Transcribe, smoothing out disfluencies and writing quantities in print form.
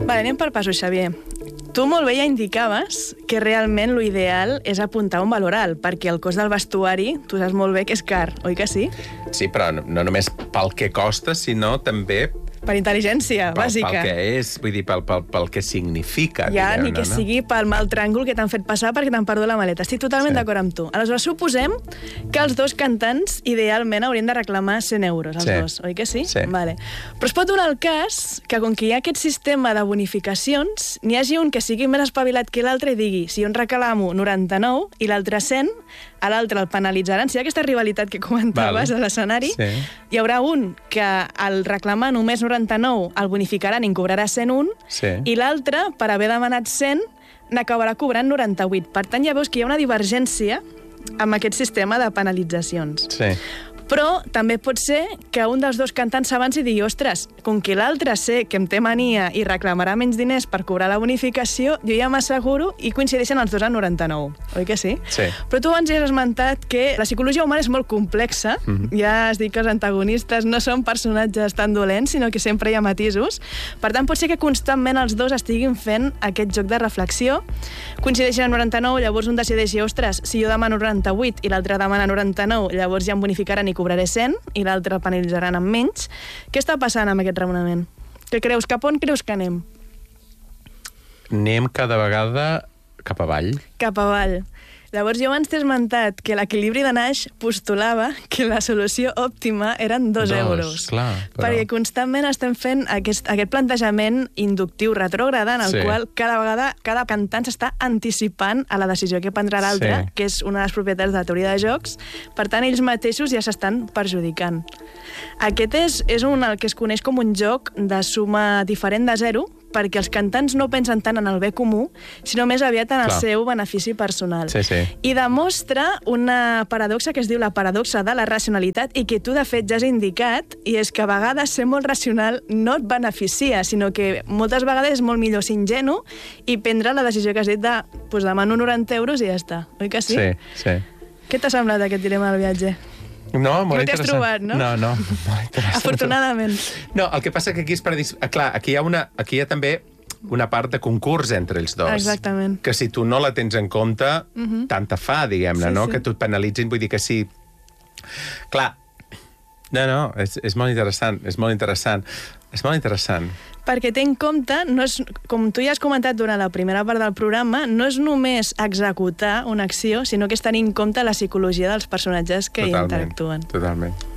Vale, anem per passos, Xavier. Tu molt bé ja indicaves que realment l'ideal és apuntar un valor alt, perquè el cost del vestuari, tu saps molt bé que és car, oi que sí? Sí, però no només pel que costa, sinó també Per intel·ligència bàsica. Pel que és, vull dir, pel que significa. Ja, diguem-ne, ni que sigui pel mal tràngol que t'han fet passar perquè t'han perdut la maleta. Estic totalment d'acord amb tu. Aleshores, suposem que els dos cantants idealment haurien de reclamar 100 euros, els dos, oi que sí? Sí. Vale. Però es pot donar el cas que, com que hi ha aquest sistema de bonificacions, n'hi hagi un que sigui més espavilat que l'altre i digui, si jo en reclamo 99 i l'altre 100, a l'altre el penalitzaran. Si hi ha aquesta rivalitat que comentaves a l'escenari, hi haurà un que al reclamar només 99 el bonificaran i en cobrarà 101, i l'altre, per haver demanat 100, n'acabarà cobrant 98. Per tant, ja veus que hi ha una divergència amb aquest sistema de penalitzacions. Sí. Però també pot ser que un dels dos cantants s'avanci i digui, ostres, com que l'altre sé que em té mania i reclamarà menys diners per cobrar la bonificació, jo ja m'asseguro i coincideixen els dos a 99. Oi que sí? Sí. Però tu abans ja has esmentat que la psicologia humana és molt complexa. Ja has dit que els antagonistes no són personatges tan dolents, sinó que sempre hi ha matisos. Per tant, pot ser que constantment els dos estiguin fent aquest joc de reflexió. Coincideixen a 99, llavors un decideixi, ostres, si jo demano 98 i l'altre demana 99, llavors ja em bonificaran i cobraré 100 i l'altre penalitzaran amb menys. Què està passant amb aquest raonament? Què creus? Cap on creus que anem? Anem cada vegada cap avall. Cap avall. Llavors, jo abans t'he esmentat que l'equilibri de Nash postulava que la solució òptima eren 2 euros. Clar, però... Perquè constantment estem fent aquest plantejament inductiu retrògrada en el qual cada vegada cada cantant s'està anticipant a la decisió que prendrà l'altre, que és una de les propietats de la teoria de jocs. Per tant, ells mateixos ja s'estan perjudicant. Aquest és el que es coneix com un joc de suma diferent de zero, perquè els cantants no pensen tant en el bé comú, sinó més aviat en el seu benefici personal. I demostra una paradoxa que es diu la paradoxa de la racionalitat i que tu, de fet, ja has indicat, i és que a vegades ser molt racional no et beneficia, sinó que moltes vegades és molt millor ser ingenu i prendre la decisió que has dit de demano 90 euros i ja està. Oi que sí? Sí. Què t'ha semblat aquest dilema del viatge? No, molt interessant. No t'has trobat, no? No, molt interessant. Afortunadament. No, el que passa que aquí és per dir... Clar, aquí hi ha també una part de concurs entre els dos. Exactament. Que si tu no la tens en compte, tant te fa, diguem-ne, no? Que tu et penalitzin, vull dir que sí. Clar, no, és molt interessant, és molt interessant. És molt interessant. Perquè té en compte, com tu ja has comentat durant la primera part del programa, no és només executar una acció, sinó que és tenir en compte la psicologia dels personatges que hi interactuen. Totalment.